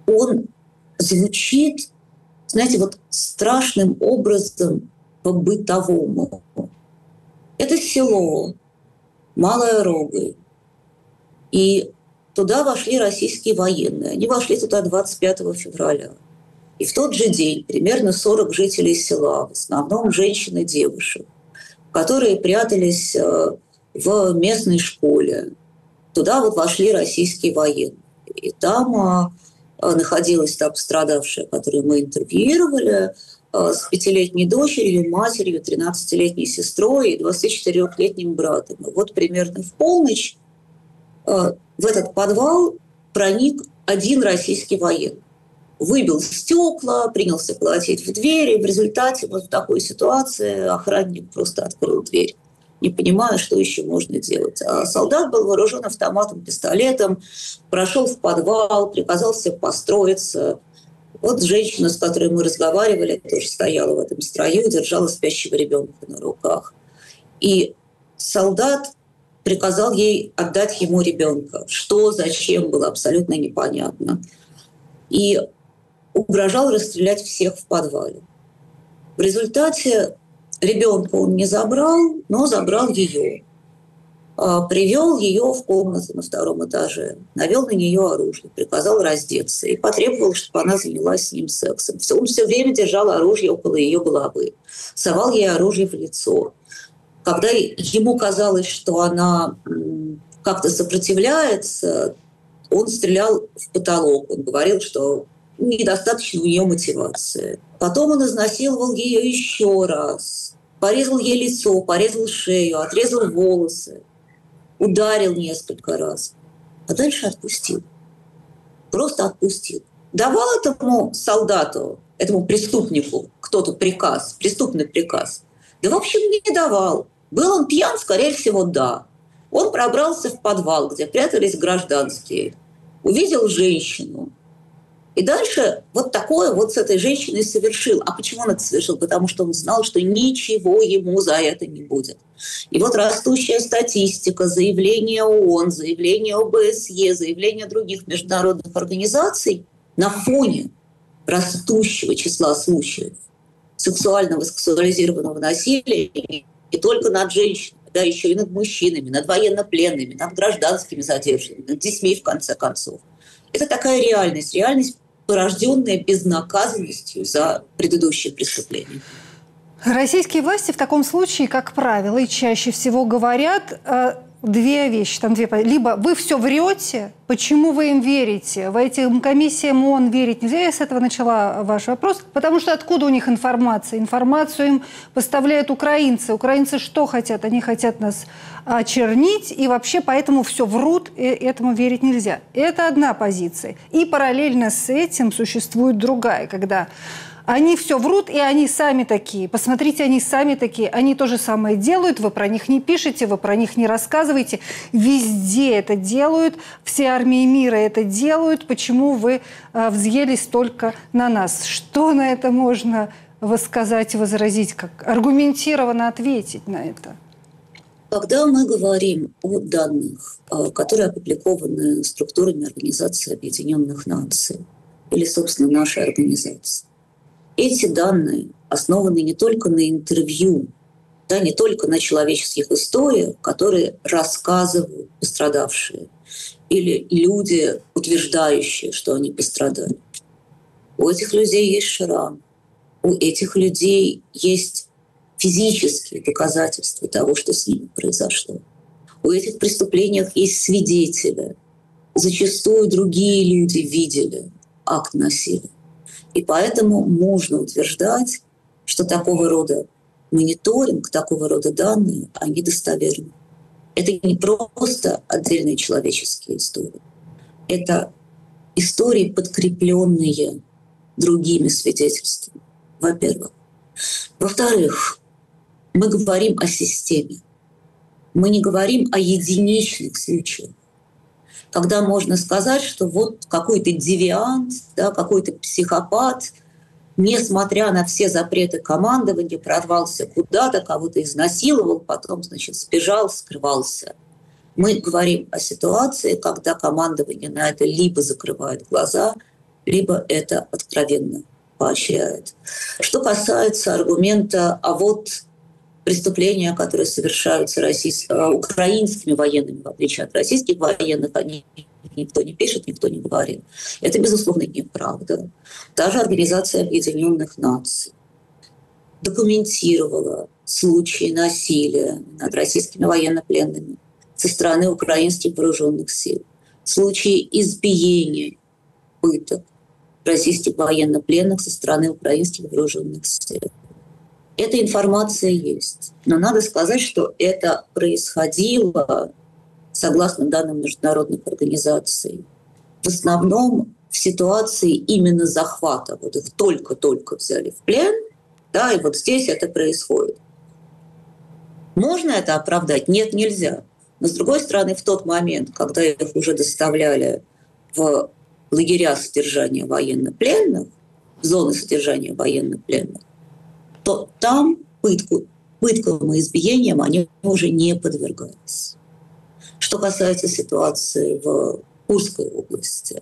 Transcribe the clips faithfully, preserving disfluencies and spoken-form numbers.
он звучит, знаете, вот страшным образом по-бытовому. Это село Малая Рогой. И туда вошли российские военные. Они вошли туда двадцать пятого февраля. И в тот же день примерно сорок жителей села, в основном женщин и девушек, которые прятались в местной школе, туда вот вошли российские военные. И там а, находилась та пострадавшая, которую мы интервьюировали, а, с пятилетней дочерью, матерью, тринадцатилетней сестрой и двадцатичетырёхлетним братом. И вот примерно в полночь а, в этот подвал проник один российский военный. Выбил стекла, принялся колотить в двери. В результате вот в такой ситуации охранник просто открыл дверь, не понимая, что еще можно делать. А солдат был вооружен автоматом, пистолетом, прошел в подвал, приказал всем построиться. Вот женщина, с которой мы разговаривали, тоже стояла в этом строю, держала спящего ребенка на руках. И солдат приказал ей отдать ему ребенка. Что, зачем, было абсолютно непонятно. И угрожал расстрелять всех в подвале. В результате ребенка он не забрал, но забрал ее. Привел ее в комнату на втором этаже, навел на нее оружие, приказал раздеться и потребовал, чтобы она занялась с ним сексом. Он все время держал оружие около ее головы, совал ей оружие в лицо. Когда ему казалось, что она как-то сопротивляется, он стрелял в потолок. Он говорил, что недостаточно у нее мотивации. Потом он изнасиловал ее еще раз. Порезал ей лицо, порезал шею, отрезал волосы. Ударил несколько раз. А дальше отпустил. Просто отпустил. Давал этому солдату, этому преступнику кто-то приказ, преступный приказ? Да, в общем, не давал. Был он пьян? Скорее всего, да. Он пробрался в подвал, где прятались гражданские. Увидел женщину. И дальше вот такое вот с этой женщиной совершил. А почему он это совершил? Потому что он знал, что ничего ему за это не будет. И вот растущая статистика, заявления ООН, заявления ОБСЕ, заявления других международных организаций на фоне растущего числа случаев сексуального, сексуализированного насилия не только над женщинами, да, еще и над мужчинами, над военнопленными, над гражданскими задержанными, над детьми, в конце концов. Это такая реальность, реальность, порожденная безнаказанностью за предыдущие преступления. Российские власти в таком случае, как правило, и чаще всего говорят э, две вещи. Там две. Либо вы все врете, почему вы им верите? В этим комиссиям ООН верить нельзя. Я с этого начала ваш вопрос. Потому что откуда у них информация? Информацию им поставляют украинцы. Украинцы что хотят? Они хотят нас очернить, и вообще поэтому все врут, и этому верить нельзя. Это одна позиция. И параллельно с этим существует другая, когда они все врут, и они сами такие. Посмотрите, они сами такие. Они то же самое делают, вы про них не пишете, вы про них не рассказываете. Везде это делают, все армии мира это делают. Почему вы э, взъелись только на нас? Что на это можно высказать, возразить, как аргументированно ответить на это? Когда мы говорим о данных, которые опубликованы структурами Организации Объединенных Наций или, собственно, нашей организации, эти данные основаны не только на интервью, да, не только на человеческих историях, которые рассказывают пострадавшие, или люди, утверждающие, что они пострадали. У этих людей есть шрам, у этих людей есть физические доказательства того, что с ними произошло. У этих преступлений есть свидетели. Зачастую другие люди видели акт насилия. И поэтому можно утверждать, что такого рода мониторинг, такого рода данные, они достоверны. Это не просто отдельные человеческие истории. Это истории, подкрепленные другими свидетельствами, во-первых. Во-вторых, мы говорим о системе. Мы не говорим о единичных случаях, когда можно сказать, что вот какой-то девиант, да, какой-то психопат, несмотря на все запреты командования, прорвался куда-то, кого-то изнасиловал, потом, значит, сбежал, скрывался. Мы говорим о ситуации, когда командование на это либо закрывает глаза, либо это откровенно поощряет. Что касается аргумента, а вот преступления, которые совершаются российс... украинскими военными, в отличие от российских военных, они никто не пишет, никто не говорит. Это, безусловно, неправда. Даже Организация Объединенных Наций документировала случаи насилия над российскими военнопленными со стороны украинских вооруженных сил, случаи избиения, пыток российских военнопленных со стороны украинских вооруженных сил. Эта информация есть. Но надо сказать, что это происходило, согласно данным международных организаций, в основном в ситуации именно захвата. Вот их только-только взяли в плен, да, и вот здесь это происходит. Можно это оправдать? Нет, нельзя. Но, с другой стороны, в тот момент, когда их уже доставляли в лагеря содержания военнопленных, в зоны содержания военнопленных, то там пытку, пыткам и избиениям они уже не подвергались. Что касается ситуации в Курской области,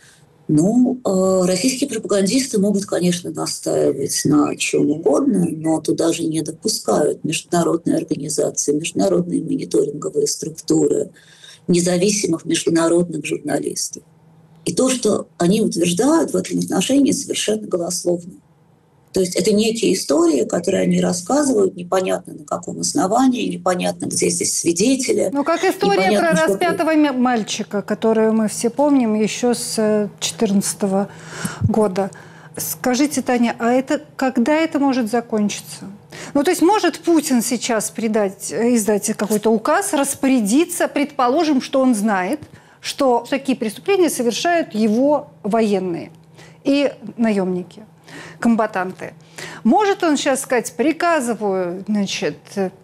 ну, э, российские пропагандисты могут, конечно, настаивать на чем угодно, но туда же не допускают международные организации, международные мониторинговые структуры, независимых международных журналистов. И то, что они утверждают в этом отношении, совершенно голословно. То есть это некие истории, которые они рассказывают, непонятно на каком основании, непонятно, где здесь свидетели. Ну, как история про распятого что... мальчика, которую мы все помним еще с две тысячи четырнадцатого года. Скажите, Таня, а это когда это может закончиться? Ну, то есть может Путин сейчас придать, издать какой-то указ, распорядиться, предположим, что он знает, что такие преступления совершают его военные и наемники, комбатанты. Может он сейчас сказать, приказываю, значит,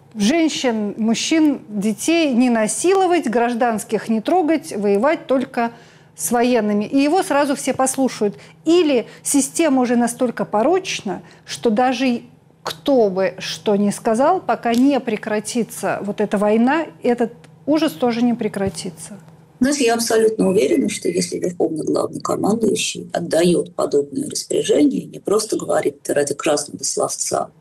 женщин, мужчин, детей не насиловать, гражданских не трогать, воевать только с военными. И его сразу все послушают. Или система уже настолько порочна, что даже кто бы что ни сказал, пока не прекратится вот эта война, этот ужас тоже не прекратится. Знаете, я абсолютно уверена, что если верховный главнокомандующий отдает подобное распоряжение, не просто говорит это ради красного словца,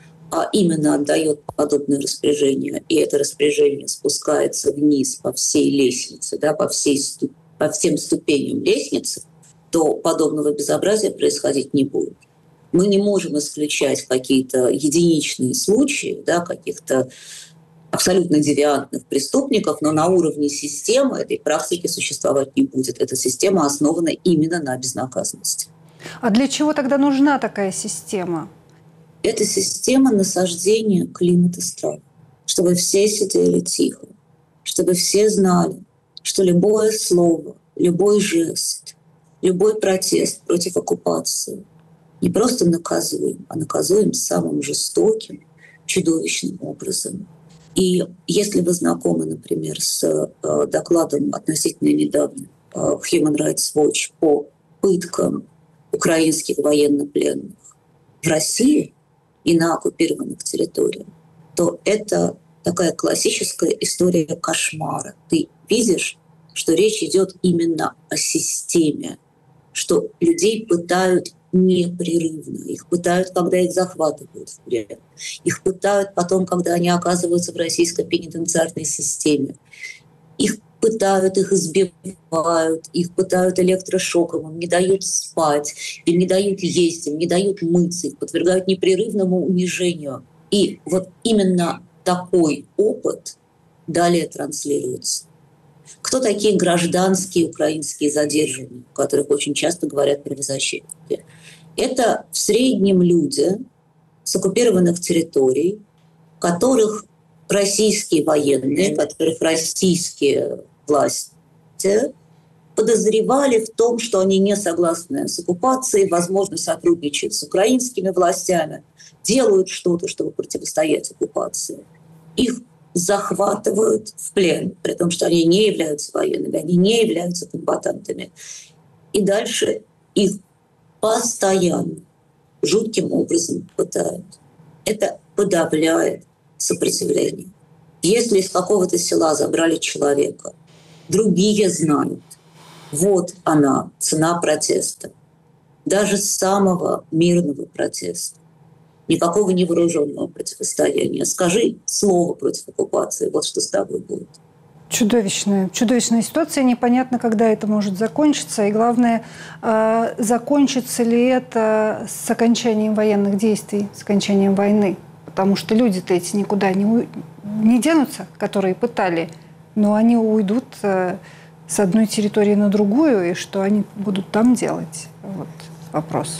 а именно отдает подобное распоряжение, и это распоряжение спускается вниз по всей лестнице, да, по, всей, по всем ступеням лестницы, то подобного безобразия происходить не будет. Мы не можем исключать какие-то единичные случаи, да, каких-то абсолютно девиантных преступников, но на уровне системы этой практики существовать не будет. Эта система основана именно на безнаказанности. А для чего тогда нужна такая система? Это система насаждения климата страха. Чтобы все сидели тихо, чтобы все знали, что любое слово, любой жест, любой протест против оккупации не просто наказуем, а наказуем самым жестоким, чудовищным образом. И если вы знакомы, например, с э, докладом относительно недавно э, Human Rights Watch по пыткам украинских военнопленных в России и на оккупированных территориях, то это такая классическая история кошмара. Ты видишь, что речь идет именно о системе, что людей пытают непрерывно. Их пытают, когда их захватывают в плен. Их пытают потом, когда они оказываются в российской пенитенциарной системе. Их пытают, их избивают, их пытают электрошоком, им не дают спать, им не дают есть, им не дают мыться, их подвергают непрерывному унижению. И вот именно такой опыт далее транслируется. Кто такие гражданские украинские задержанные, о которых очень часто говорят правозащитники? Это в среднем люди с оккупированных территорий, которых российские военные, которых российские власти подозревали в том, что они не согласны с оккупацией, возможно, сотрудничают с украинскими властями, делают что-то, чтобы противостоять оккупации. Их захватывают в плен, при том, что они не являются военными, они не являются комбатантами. И дальше их постоянно, жутким образом пытают. Это подавляет сопротивление. Если из какого-то села забрали человека, другие знают, вот она, цена протеста. даже самого мирного протеста. Никакого невооруженного противостояния. Скажи слово против оккупации, вот что с тобой будет. Чудовищная, чудовищная ситуация. Непонятно, когда это может закончиться. И главное, э, закончится ли это с окончанием военных действий, с окончанием войны. Потому что люди-то эти никуда не, у... не денутся, которые пытали, но они уйдут э, с одной территории на другую, и что они будут там делать? Вот вопрос.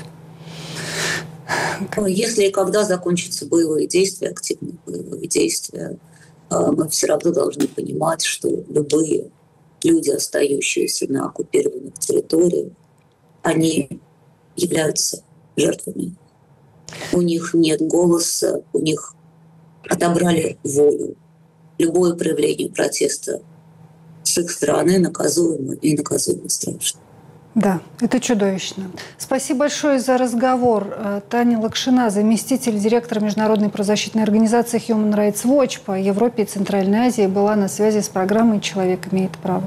Если и когда закончатся боевые действия, активные боевые действия, мы все равно должны понимать, что любые люди, остающиеся на оккупированных территориях, они являются жертвами. У них нет голоса, у них отобрали волю. Любое проявление протеста с их стороны наказуемо и наказуемо страшно. Да, это чудовищно. Спасибо большое за разговор. Таня Лакшина, заместитель директора Международной правозащитной организации Human Rights Watch по Европе и Центральной Азии, была на связи с программой «Человек имеет право».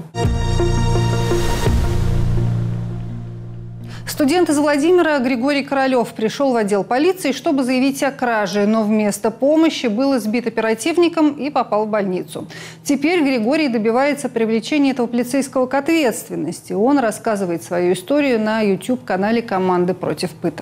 Студент из Владимира Григорий Королев пришел в отдел полиции, чтобы заявить о краже, но вместо помощи был избит оперативником и попал в больницу. Теперь Григорий добивается привлечения этого полицейского к ответственности. Он рассказывает свою историю на YouTube-канале «Команды против пыток».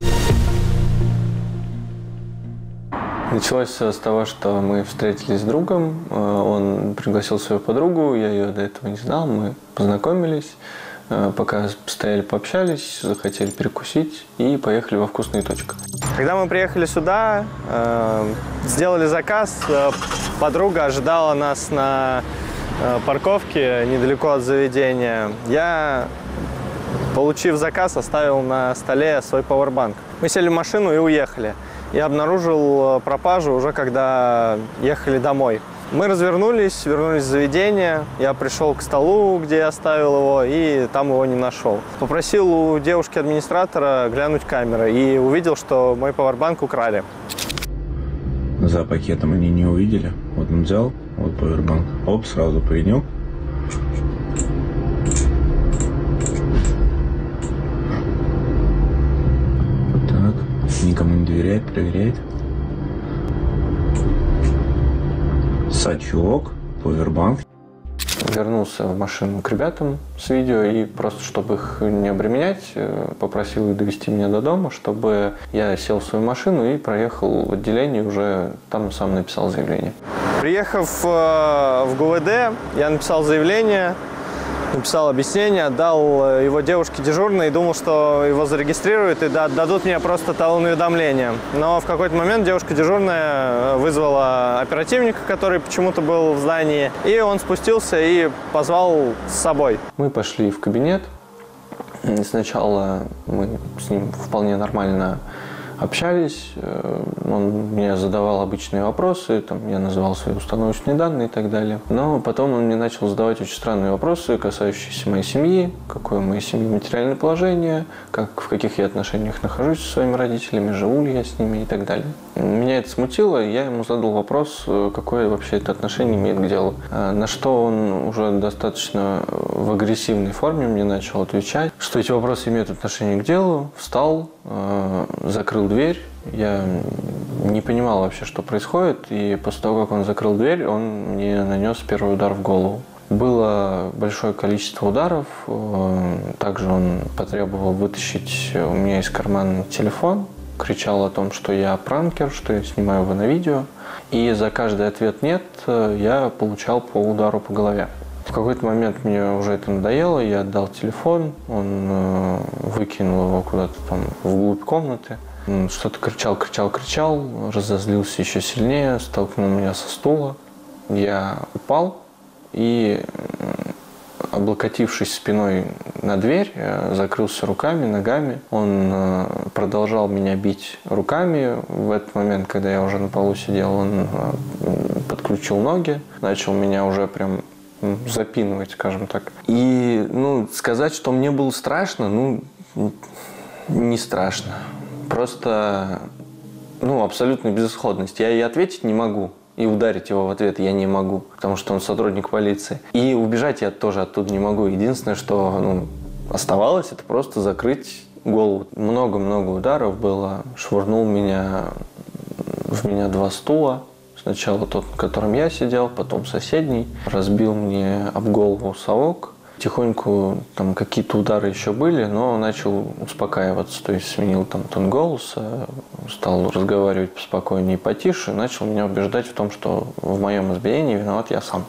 Началось все с того, что мы встретились с другом. Он пригласил свою подругу, я ее до этого не знал, мы познакомились. Пока стояли, пообщались, захотели перекусить и поехали во вкусную точку. Когда мы приехали сюда, э, сделали заказ, э, подруга ожидала нас на э, парковке недалеко от заведения. Я, получив заказ, оставил на столе свой пауэрбанк. Мы сели в машину и уехали. Я обнаружил пропажу уже когда ехали домой. Мы развернулись, вернулись в заведение. Я пришел к столу, где я оставил его, и там его не нашел. Попросил у девушки-администратора глянуть камеры и увидел, что мой пауэрбанк украли. За пакетом они не увидели. Вот он взял, вот пауэрбанк. Оп, сразу принес. Так, никому не доверяет, проверяет. Сачок, пауэрбанк. Вернулся в машину к ребятам с видео и просто, чтобы их не обременять, попросил их довести меня до дома, чтобы я сел в свою машину и проехал в отделение, уже там сам написал заявление. Приехав в ГУВД, я написал заявление, написал объяснение, отдал его девушке дежурной и думал, что его зарегистрируют и дадут мне просто талон уведомления. Но в какой-то момент девушка дежурная вызвала оперативника, который почему-то был в здании, и он спустился и позвал с собой. Мы пошли в кабинет. Сначала мы с ним вполне нормально общались, он мне задавал обычные вопросы, там, я называл свои установочные данные и так далее. Но потом он мне начал задавать очень странные вопросы, касающиеся моей семьи, какое у моей семьи материальное положение, как, в каких я отношениях нахожусь со своими родителями, живу ли я с ними и так далее. Меня это смутило, и я ему задал вопрос, какое вообще это отношение имеет к делу. На что он уже достаточно в агрессивной форме мне начал отвечать, что эти вопросы имеют отношение к делу, встал, закрыл дверь. Я не понимал вообще, что происходит, и после того, как он закрыл дверь, он мне нанес первый удар в голову. Было большое количество ударов, также он потребовал вытащить у меня из кармана телефон, кричал о том, что я пранкер, что я снимаю его на видео, и за каждый ответ «нет» я получал по удару по голове. В какой-то момент мне уже это надоело, я отдал телефон, он выкинул его куда-то там вглубь комнаты. Что-то кричал, кричал, кричал, разозлился еще сильнее, столкнул меня со стула. Я упал и, облокотившись спиной на дверь, закрылся руками, ногами. Он продолжал меня бить руками. В этот момент, когда я уже на полу сидел, он подключил ноги, начал меня уже прям запинывать, скажем так. И, ну, сказать, что мне было страшно, ну, не страшно. Просто, ну, абсолютная безысходность. Я и ответить не могу, и ударить его в ответ я не могу, потому что он сотрудник полиции. И убежать я тоже оттуда не могу. Единственное, что, ну, оставалось, это просто закрыть голову. Много-много ударов было. Швырнул меня, в меня два стула. Сначала тот, на котором я сидел, потом соседний. Разбил мне об голову совок. Тихоньку там какие-то удары еще были, но начал успокаиваться. То есть сменил там тон голоса, стал разговаривать поспокойнее и потише. Начал меня убеждать в том, что в моем избиении виноват я сам.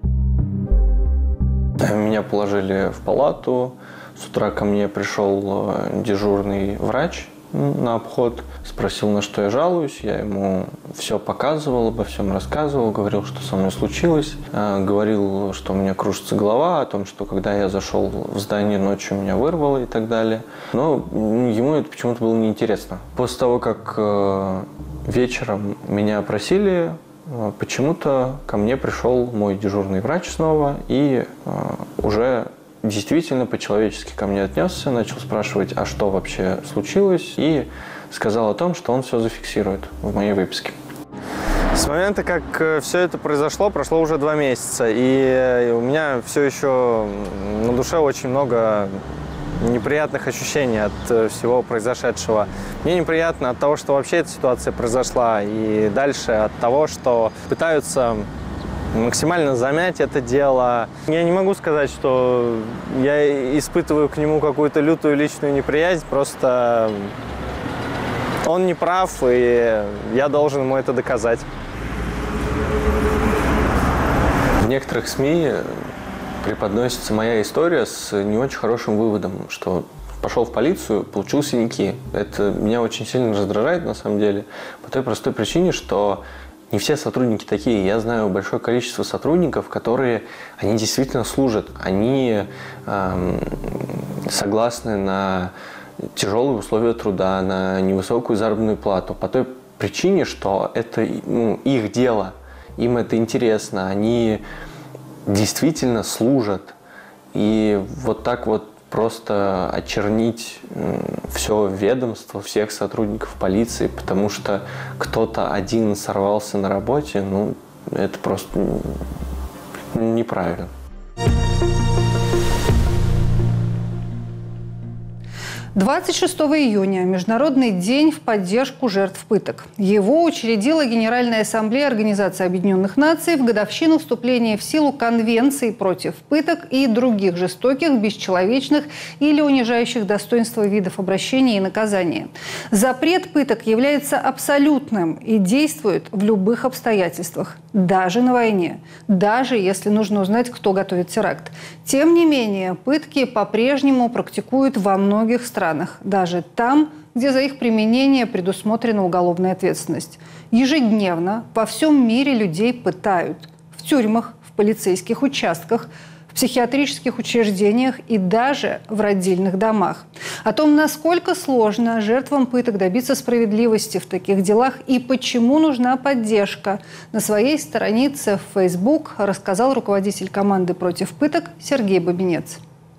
Меня положили в палату. С утра ко мне пришел дежурный врач на обход. Спросил, на что я жалуюсь. Я ему все показывал, обо всем рассказывал. Говорил, что со мной случилось. Говорил, что у меня кружится голова. О том, что когда я зашел в здание ночью, меня вырвало и так далее. Но ему это почему-то было неинтересно. После того, как вечером меня опросили, почему-то ко мне пришел мой дежурный врач снова и уже действительно по-человечески ко мне отнесся, начал спрашивать, а что вообще случилось, и сказал о том, что он все зафиксирует в моей выписке. С момента, как все это произошло, прошло уже два месяца, и у меня все еще на душе очень много неприятных ощущений от всего произошедшего. Мне неприятно от того, что вообще эта ситуация произошла, и дальше от того, что пытаются максимально замять это дело. Я не могу сказать, что я испытываю к нему какую-то лютую личную неприязнь, просто он не прав, и я должен ему это доказать. В некоторых СМИ преподносится моя история с не очень хорошим выводом, что пошел в полицию, получил синяки. Это меня очень сильно раздражает, на самом деле, по той простой причине, что не все сотрудники такие. Я знаю большое количество сотрудников, которые, они действительно служат, они эм, согласны на тяжелые условия труда, на невысокую заработную плату, по той причине, что это ну, их дело, им это интересно, они действительно служат. И вот так вот просто очернить все ведомство, всех сотрудников полиции, потому что кто-то один сорвался на работе, ну, это просто неправильно. двадцать шестого июня – Международный день в поддержку жертв пыток. Его учредила Генеральная ассамблея Организации Объединенных Наций в годовщину вступления в силу Конвенции против пыток и других жестоких, бесчеловечных или унижающих достоинство видов обращения и наказания. Запрет пыток является абсолютным и действует в любых обстоятельствах, даже на войне, даже если нужно узнать, кто готовит теракт. Тем не менее, пытки по-прежнему практикуют во многих странах. Даже там, где за их применение предусмотрена уголовная ответственность. Ежедневно во всем мире людей пытают. В тюрьмах, в полицейских участках, в психиатрических учреждениях и даже в родильных домах. О том, насколько сложно жертвам пыток добиться справедливости в таких делах и почему нужна поддержка, на своей странице в Facebook рассказал руководитель команды против пыток Сергей Бабинец.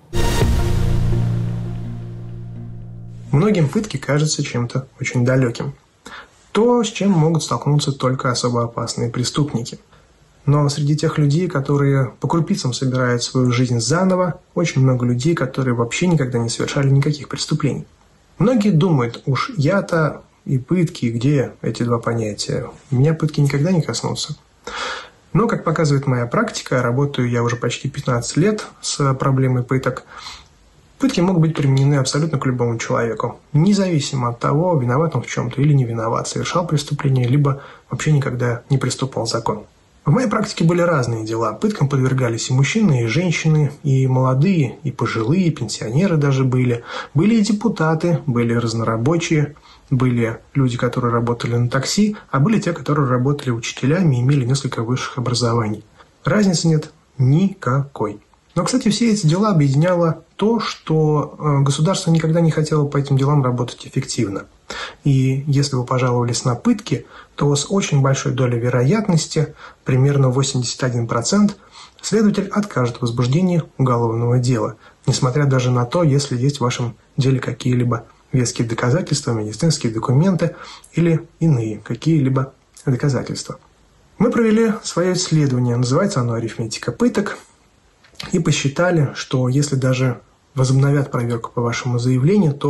Многим пытки кажутся чем-то очень далеким. То, с чем могут столкнуться только особо опасные преступники. Но среди тех людей, которые по крупицам собирают свою жизнь заново, очень много людей, которые вообще никогда не совершали никаких преступлений. Многие думают, уж я-то и пытки, где эти два понятия? Меня пытки никогда не коснутся. Но, как показывает моя практика, работаю я уже почти пятнадцать лет с проблемой пыток, пытки могут быть применены абсолютно к любому человеку, независимо от того, виноват он в чем-то или не виноват, совершал преступление, либо вообще никогда не приступал закон. В моей практике были разные дела. Пыткам подвергались и мужчины, и женщины, и молодые, и пожилые, и пенсионеры даже были. Были и депутаты, были разнорабочие, были люди, которые работали на такси, а были те, которые работали учителями и имели несколько высших образований. Разницы нет никакой. Но, кстати, все эти дела объединяло то, что государство никогда не хотело по этим делам работать эффективно. И если вы пожаловались на пытки, то с очень большой долей вероятности, примерно восемьдесят один процент, следователь откажет в возбуждении уголовного дела, несмотря даже на то, если есть в вашем деле какие-либо веские доказательства, медицинские документы или иные какие-либо доказательства. Мы провели свое исследование, называется оно «Арифметика пыток», и посчитали, что если даже возобновят проверку по вашему заявлению, то